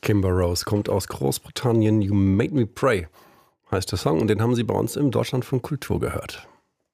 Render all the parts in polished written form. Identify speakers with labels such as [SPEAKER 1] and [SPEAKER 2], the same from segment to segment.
[SPEAKER 1] Kimber Rose kommt aus Großbritannien. You Made Me Pray heißt der Song und den haben Sie bei uns im Deutschlandfunk Kultur gehört.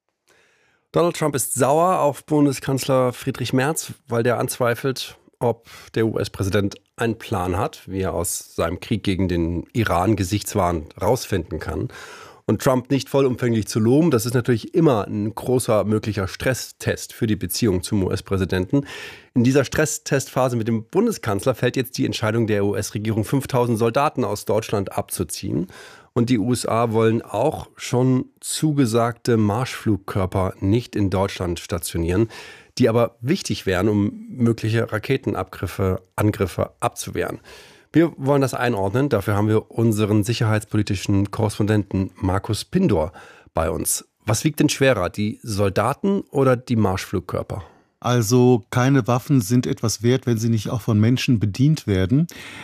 [SPEAKER 1] Donald Trump ist sauer auf Bundeskanzler Friedrich Merz, weil der anzweifelt, ob der US-Präsident einen Plan hat, wie er aus seinem Krieg gegen den Iran gesichtswahrend rausfinden kann. Und Trump nicht vollumfänglich zu loben, das ist natürlich immer ein großer möglicher Stresstest für die Beziehung zum US-Präsidenten. In dieser Stresstestphase mit dem Bundeskanzler fällt jetzt die Entscheidung der US-Regierung, 5000 Soldaten aus Deutschland abzuziehen. Und die USA wollen auch schon zugesagte Marschflugkörper nicht in Deutschland stationieren, die aber wichtig wären, um mögliche Raketenangriffe abzuwehren. Wir wollen das einordnen. Dafür haben wir unseren sicherheitspolitischen Korrespondenten Markus Pindor bei uns. Was wiegt denn schwerer, die Soldaten oder die Marschflugkörper?
[SPEAKER 2] Also keine Waffen sind etwas wert, wenn sie nicht auch von Menschen bedient werden.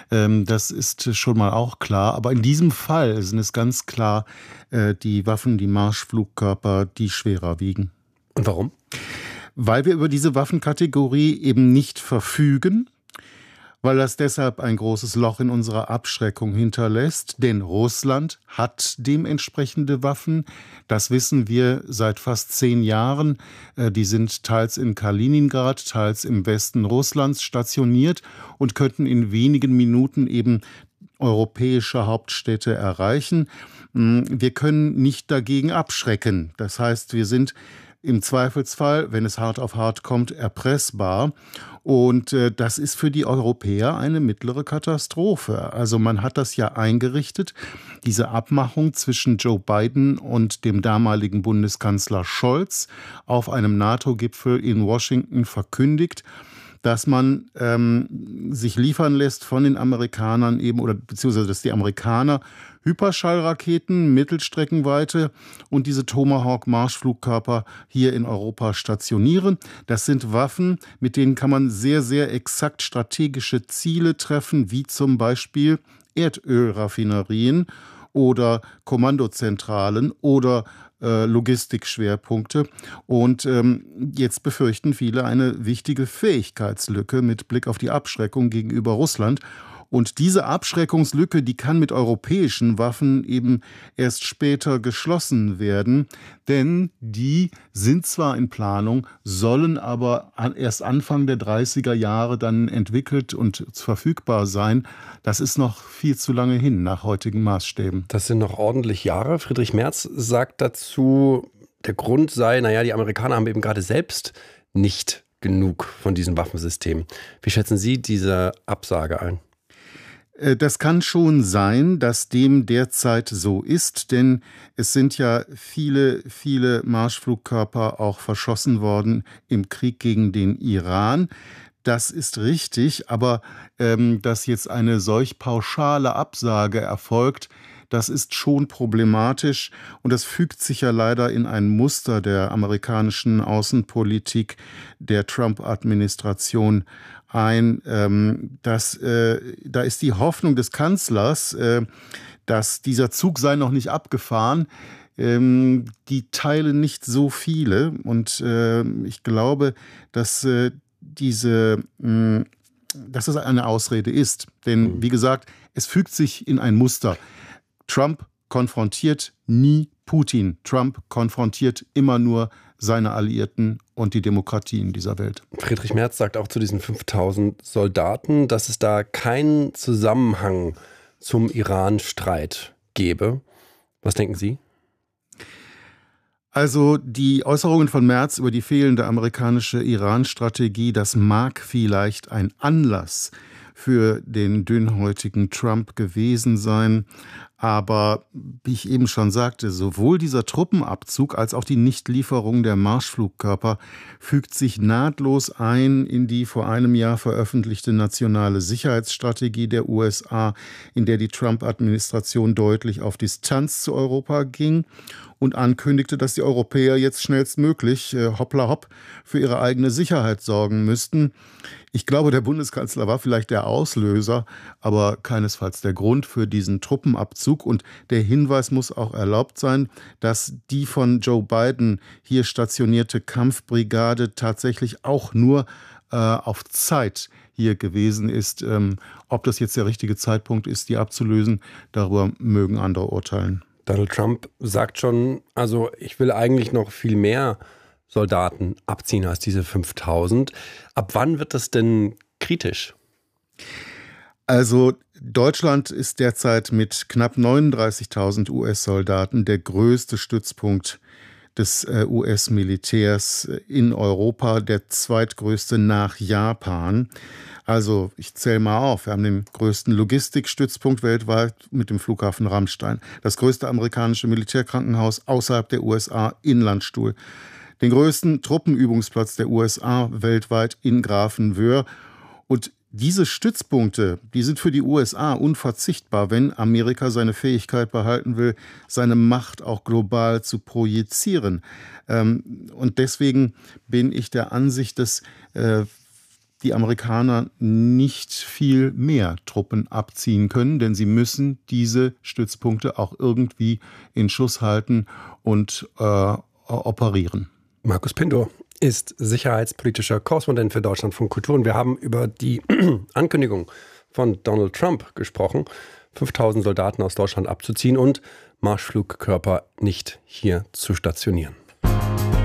[SPEAKER 2] Das ist schon mal auch klar. Aber in diesem Fall sind es ganz klar die Waffen, die Marschflugkörper, die schwerer wiegen.
[SPEAKER 1] Und warum?
[SPEAKER 2] Weil wir über diese Waffenkategorie eben nicht verfügen. Weil das deshalb ein großes Loch in unserer Abschreckung hinterlässt. Denn Russland hat dementsprechende Waffen. Das wissen wir seit fast 10 Jahren. Die sind teils in Kaliningrad, teils im Westen Russlands stationiert und könnten in wenigen Minuten eben europäische Hauptstädte erreichen. Wir können nicht dagegen abschrecken. Das heißt, wir sind im Zweifelsfall, wenn es hart auf hart kommt, erpressbar. Und das ist für die Europäer eine mittlere Katastrophe. Also man hat das ja eingerichtet, diese Abmachung zwischen Joe Biden und dem damaligen Bundeskanzler Scholz auf einem NATO-Gipfel in Washington verkündigt, dass man sich liefern lässt von den Amerikanern eben, oder beziehungsweise dass die Amerikaner Hyperschallraketen, Mittelstreckenweite und diese Tomahawk-Marschflugkörper hier in Europa stationieren. Das sind Waffen, mit denen kann man sehr, sehr exakt strategische Ziele treffen, wie zum Beispiel Erdölraffinerien oder Kommandozentralen oder Logistikschwerpunkte. Und jetzt befürchten viele eine wichtige Fähigkeitslücke mit Blick auf die Abschreckung gegenüber Russland. Und diese Abschreckungslücke, die kann mit europäischen Waffen eben erst später geschlossen werden, denn die sind zwar in Planung, sollen aber erst Anfang der 30er Jahre dann entwickelt und verfügbar sein. Das ist noch viel zu lange hin nach heutigen Maßstäben.
[SPEAKER 1] Das sind noch ordentlich Jahre. Friedrich Merz sagt dazu, der Grund sei, die Amerikaner haben eben gerade selbst nicht genug von diesen Waffensystemen. Wie schätzen Sie diese Absage ein?
[SPEAKER 2] Das kann schon sein, dass dem derzeit so ist, denn es sind ja viele, viele Marschflugkörper auch verschossen worden im Krieg gegen den Iran. Das ist richtig, aber dass jetzt eine solch pauschale Absage erfolgt, das ist schon problematisch und das fügt sich ja leider in ein Muster der amerikanischen Außenpolitik der Trump-Administration ein. Da ist die Hoffnung des Kanzlers, dass dieser Zug sei noch nicht abgefahren. Die teilen nicht so viele und ich glaube, dass dass es eine Ausrede ist. Denn wie gesagt, es fügt sich in ein Muster. Trump konfrontiert nie Putin. Trump konfrontiert immer nur seine Alliierten und die Demokratien dieser Welt.
[SPEAKER 1] Friedrich Merz sagt auch zu diesen 5000 Soldaten, dass es da keinen Zusammenhang zum Iran-Streit gäbe. Was denken Sie?
[SPEAKER 2] Also die Äußerungen von Merz über die fehlende amerikanische Iran-Strategie, das mag vielleicht ein Anlass für den dünnhäutigen Trump gewesen sein. Aber wie ich eben schon sagte, sowohl dieser Truppenabzug als auch die Nichtlieferung der Marschflugkörper fügt sich nahtlos ein in die vor einem Jahr veröffentlichte nationale Sicherheitsstrategie der USA, in der die Trump-Administration deutlich auf Distanz zu Europa ging und ankündigte, dass die Europäer jetzt schnellstmöglich hoppla hopp für ihre eigene Sicherheit sorgen müssten. Ich glaube, der Bundeskanzler war vielleicht der Auslöser, aber keinesfalls der Grund für diesen Truppenabzug. Und der Hinweis muss auch erlaubt sein, dass die von Joe Biden hier stationierte Kampfbrigade tatsächlich auch nur auf Zeit hier gewesen ist. Ob das jetzt der richtige Zeitpunkt ist, die abzulösen, darüber mögen andere urteilen.
[SPEAKER 1] Donald Trump sagt schon, also ich will eigentlich noch viel mehr Soldaten abziehen als diese 5.000. Ab wann wird das denn kritisch?
[SPEAKER 2] Also Deutschland ist derzeit mit knapp 39.000 US-Soldaten der größte Stützpunkt des US-Militärs in Europa, der zweitgrößte nach Japan. Also ich zähle mal auf, wir haben den größten Logistikstützpunkt weltweit mit dem Flughafen Ramstein, das größte amerikanische Militärkrankenhaus außerhalb der USA in Landstuhl, den größten Truppenübungsplatz der USA weltweit in Grafenwöhr. Und diese Stützpunkte, die sind für die USA unverzichtbar, wenn Amerika seine Fähigkeit behalten will, seine Macht auch global zu projizieren. Und deswegen bin ich der Ansicht, dass die Amerikaner nicht viel mehr Truppen abziehen können, denn sie müssen diese Stützpunkte auch irgendwie in Schuss halten und operieren.
[SPEAKER 1] Markus Pinto ist sicherheitspolitischer Korrespondent für Deutschlandfunk Kultur und wir haben über die Ankündigung von Donald Trump gesprochen, 5.000 Soldaten aus Deutschland abzuziehen und Marschflugkörper nicht hier zu stationieren.